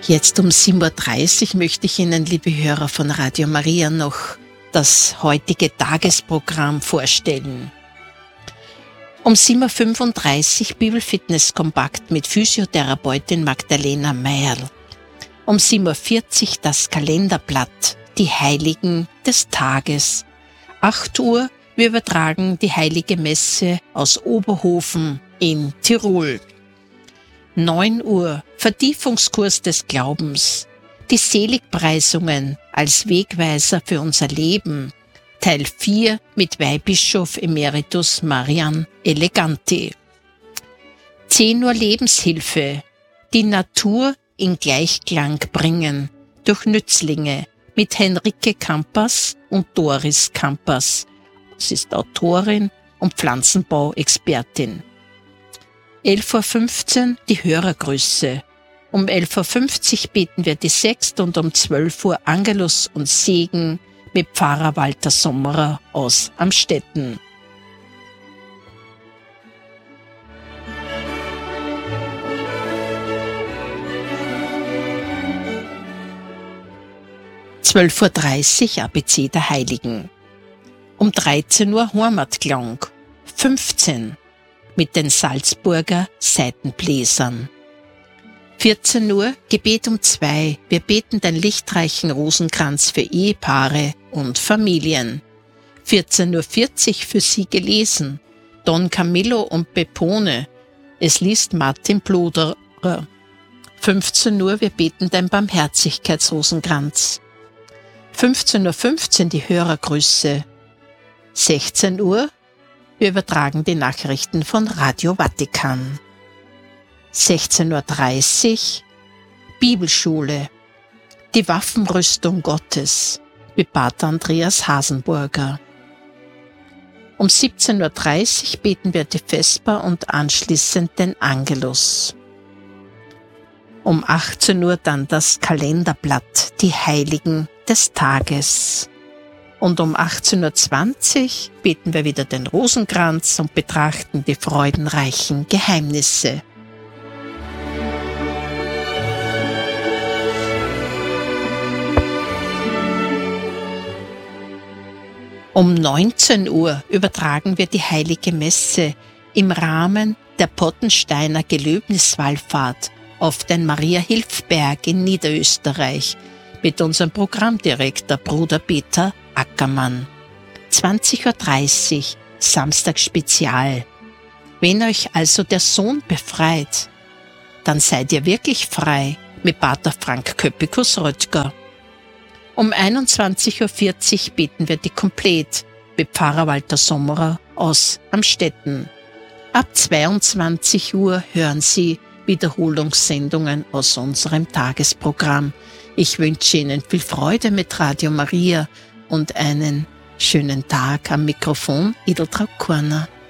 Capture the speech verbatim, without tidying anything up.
Jetzt um sieben Uhr dreißig möchte ich Ihnen, liebe Hörer von Radio Maria, noch das heutige Tagesprogramm vorstellen. Um sieben Uhr fünfunddreißig Bibelfitness-Kompakt mit Physiotherapeutin Magdalena Meierl. Um sieben Uhr vierzig das Kalenderblatt, die Heiligen des Tages. acht Uhr, wir übertragen die Heilige Messe aus Oberhofen in Tirol. neun Uhr, Vertiefungskurs des Glaubens. Die Seligpreisungen als Wegweiser für unser Leben. Teil vier mit Weihbischof Emeritus Marian Eleganti. zehn Uhr Lebenshilfe. Die Natur in Gleichklang bringen. Durch Nützlinge mit Henrike Kampers und Doris Kampers. Sie ist Autorin und Pflanzenbauexpertin. elf Uhr fünfzehn die Hörergrüße. Um elf Uhr fünfzig beten wir die Sext und um zwölf Uhr Angelus und Segen mit Pfarrer Walter Sommerer aus Amstetten. zwölf Uhr dreißig A B C der Heiligen. Um dreizehn Uhr Heimatklang. fünfzehn mit den Salzburger Saitenbläsern. vierzehn Uhr Gebet um zwei. Wir beten den lichtreichen Rosenkranz für Ehepaare und Familien. vierzehn Uhr vierzig für Sie gelesen. Don Camillo und Pepone. Es liest Martin Pluderer. fünfzehn Uhr wir beten den Barmherzigkeitsrosenkranz. fünfzehn Uhr fünfzehn die Hörergrüße. sechzehn Uhr wir übertragen die Nachrichten von Radio Vatikan. sechzehn Uhr dreißig Bibelschule. Die Waffenrüstung Gottes mit Pater Andreas Hasenburger. Um siebzehn Uhr dreißig beten wir die Vesper und anschließend den Angelus. Um achtzehn Uhr dann das Kalenderblatt, die Heiligen des Tages. Und um achtzehn Uhr zwanzig beten wir wieder den Rosenkranz und betrachten die freudenreichen Geheimnisse. Um neunzehn Uhr übertragen wir die Heilige Messe im Rahmen der Pottensteiner Gelöbniswallfahrt auf den Maria-Hilf-Berg in Niederösterreich mit unserem Programmdirektor Bruder Peter Ackermann. zwanzig Uhr dreißig Samstagsspezial. Wenn euch also der Sohn befreit, dann seid ihr wirklich frei mit Pater Frank Köppikus-Röttger. Um einundzwanzig Uhr vierzig beten wir die Komplett mit Pfarrer Walter Sommerer aus Amstetten. Ab zweiundzwanzig Uhr hören Sie Wiederholungssendungen aus unserem Tagesprogramm. Ich wünsche Ihnen viel Freude mit Radio Maria und einen schönen Tag am Mikrofon, Edeltraud Korner.